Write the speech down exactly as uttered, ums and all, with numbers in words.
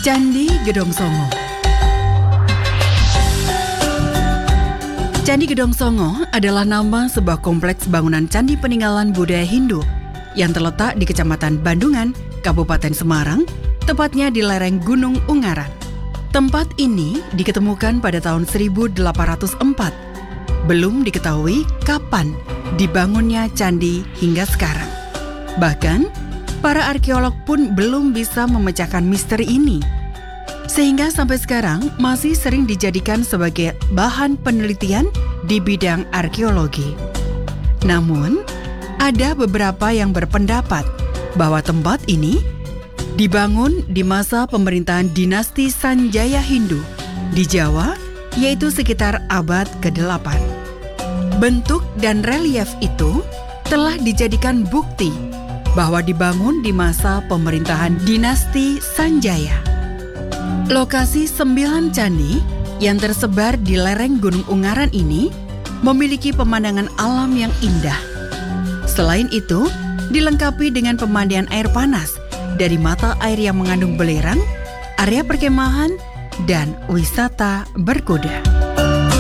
Candi Gedong Songo. Candi Gedong Songo adalah nama sebuah kompleks bangunan candi peninggalan budaya Hindu yang terletak di Kecamatan Bandungan, Kabupaten Semarang, tepatnya di lereng Gunung Ungaran. Tempat ini diketemukan pada tahun seribu delapan ratus empat. Belum diketahui kapan dibangunnya candi hingga sekarang. Bahkan, para arkeolog pun belum bisa memecahkan misteri ini. Sehingga sampai sekarang masih sering dijadikan sebagai bahan penelitian di bidang arkeologi. Namun, ada beberapa yang berpendapat bahwa tempat ini dibangun di masa pemerintahan dinasti Sanjaya Hindu di Jawa, yaitu sekitar abad kedelapan. Bentuk dan relief itu telah dijadikan bukti bahwa dibangun di masa pemerintahan dinasti Sanjaya. Lokasi sembilan candi yang tersebar di lereng Gunung Ungaran ini memiliki pemandangan alam yang indah. Selain itu, dilengkapi dengan pemandian air panas dari mata air yang mengandung belerang, area perkemahan, dan wisata berkuda.